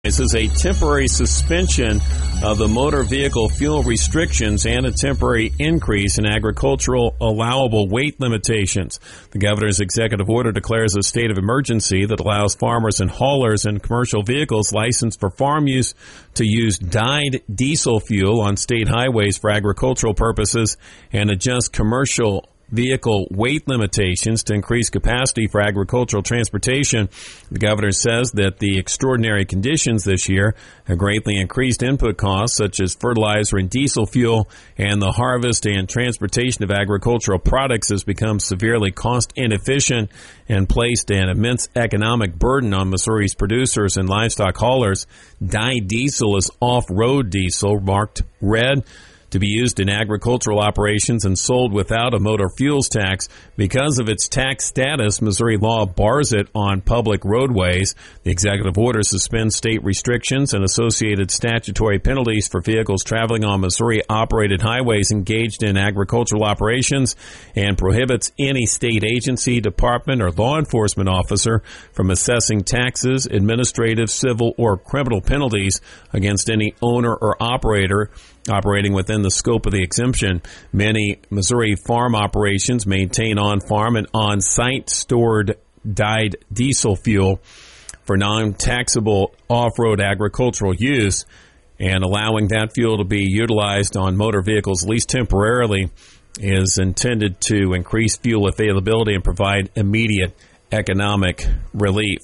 This is a temporary suspension of the motor vehicle fuel restrictions and a temporary increase in agricultural allowable weight limitations. The governor's executive order declares a state of emergency that allows farmers and haulers in commercial vehicles licensed for farm use to use dyed diesel fuel on state highways for agricultural purposes and adjust commercial vehicle weight limitations to increase capacity for agricultural transportation. The governor says that the extraordinary conditions this year have greatly increased input costs such as fertilizer and diesel fuel, and the harvest and transportation of agricultural products has become severely cost inefficient and placed an immense economic burden on Missouri's producers and livestock haulers. Dyed diesel is off-road diesel marked red to be used in agricultural operations and sold without a motor fuels tax. Because of its tax status, Missouri law bars it on public roadways. The executive order suspends state restrictions and associated statutory penalties for vehicles traveling on Missouri-operated highways engaged in agricultural operations and prohibits any state agency, department, or law enforcement officer from assessing taxes, administrative, civil, or criminal penalties against any owner or operator operating within the scope of the exemption. Many Missouri farm operations maintain on-farm and on-site stored dyed diesel fuel for non-taxable off-road agricultural use, and allowing that fuel to be utilized on motor vehicles, at least temporarily, is intended to increase fuel availability and provide immediate economic relief.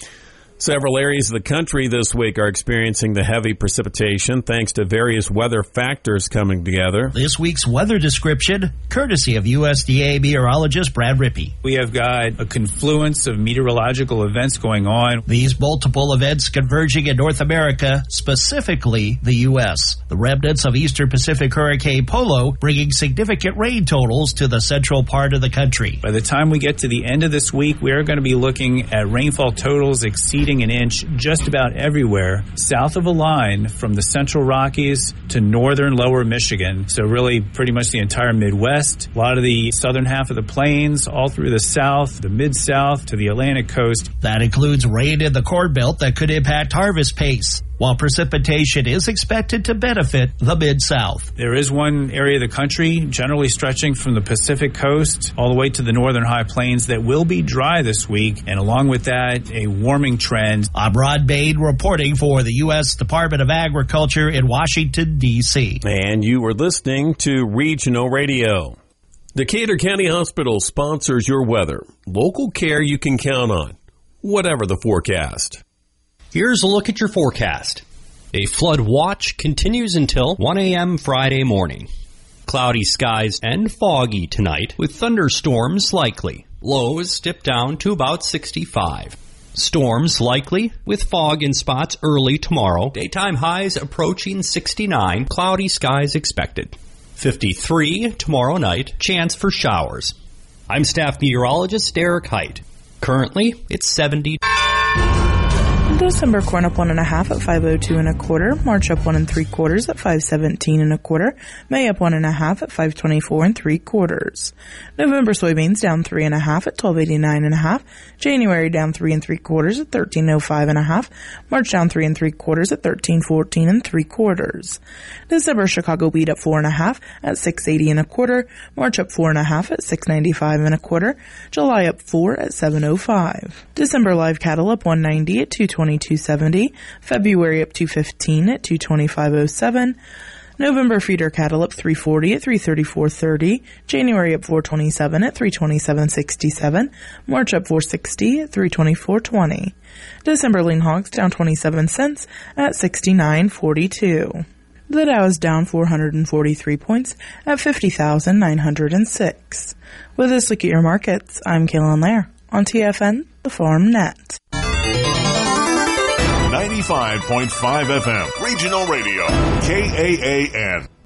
Several areas of the country this week are experiencing the heavy precipitation thanks to various weather factors coming together. This week's weather description, courtesy of USDA meteorologist Brad Rippey. We have got a confluence of meteorological events going on. These multiple events converging in North America, specifically the U.S. The remnants of Eastern Pacific Hurricane Polo bringing significant rain totals to the central part of the country. By the time we get to the end of this week, we are going to be looking at rainfall totals exceeding an inch just about everywhere south of a line from the central Rockies to northern lower Michigan. So really pretty much the entire Midwest, a lot of the southern half of the plains, all through the south, the mid-south to the Atlantic coast. That includes rain in the Corn Belt that could impact harvest pace, while precipitation is expected to benefit the Mid-South. There is one area of the country, generally stretching from the Pacific coast all the way to the northern high plains, that will be dry this week, and along with that, a warming trend. I'm Rod Bain reporting for the U.S. Department of Agriculture in Washington, D.C. And you were listening to Regional Radio. Decatur County Hospital sponsors your weather. Local care you can count on, whatever the forecast. Here's a look at your forecast. A flood watch continues until 1 a.m. Friday morning. Cloudy skies and foggy tonight with thunderstorms likely. Lows dip down to about 65. Storms likely with fog in spots early tomorrow. Daytime highs approaching 69. Cloudy skies expected. 53 tomorrow night. Chance for showers. I'm staff meteorologist Derek Height. Currently, it's 70. December corn up 1.5 at 5.02 1/4. March up 1 3/4 at 5.17 1/4. May up 1.5 at 5.24 3/4. November soybeans down 3.5 at 12.89 1/2. January down 3 3/4 at 13.05 1/2. March down 3 3/4 at 13.14 3/4. December Chicago wheat up 4.5 at 6.80 1/4. March up 4.5 at 6.95 1/4. July up 4 at 7.05. December live cattle up 190 at 222.70. February up 215 at 225.07. November feeder cattle up 340 at 334.30. January up 427 at 327.67. March up 460 at 324.20. December lean hogs down 27 cents at 69.42. The Dow is down 443 points at 50,906. With this look at your markets, I'm Kaylin Lair on TFN, the Farm Net. 95.5 FM, Regional Radio, KAAN.